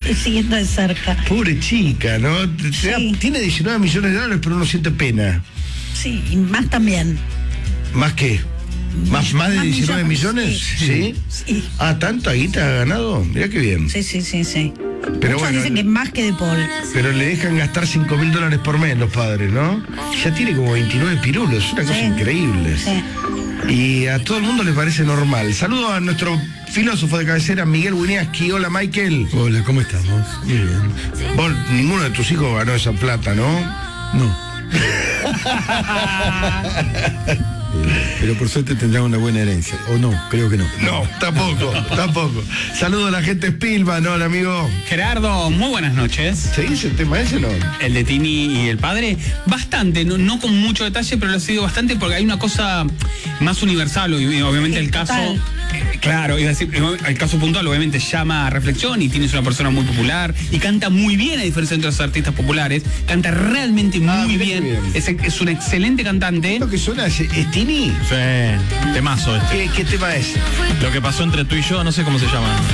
estoy siguiendo de cerca. Pobre chica, ¿no? Sí. Tiene 19 millones de dólares, pero uno siente pena. Sí, y más también. ¿Más qué? ¿Más de 19 millones? Sí. ¿Sí? Sí. Ah, ¿tanta guita ha ganado? Mirá qué bien. Sí. Pero Muchos bueno, dicen que más que De Paul. pero le dejan gastar $5.000 por mes los padres, ¿no? Ya tiene como 29 pirulos, es una cosa increíble. Sí. Y a todo el mundo le parece normal. Saludo a nuestro filósofo de cabecera, Miguel Winiaski. Hola, Michael. Hola, ¿cómo estamos? Muy bien. Vos, ninguno de tus hijos ganó esa plata, ¿no? No. Pero por suerte tendrán una buena herencia. O no, creo que no. No, tampoco. Saludo a la gente Spilman, ¿no, amigo? Gerardo, muy buenas noches. ¿Se dice el tema ese, no? El de Tini y el padre, bastante, no con mucho detalle, pero lo ha sido bastante porque hay una cosa más universal, y obviamente Sí, el caso, total. claro, iba a decir, el caso puntual obviamente llama a reflexión y Tini es una persona muy popular y canta muy bien a diferencia de otros artistas populares, canta realmente muy mirá bien, qué bien. es un excelente cantante. Lo que suena es Tini. Sí, temazo este. ¿Qué tema es? Lo que pasó entre tú y yo, no sé cómo se llama.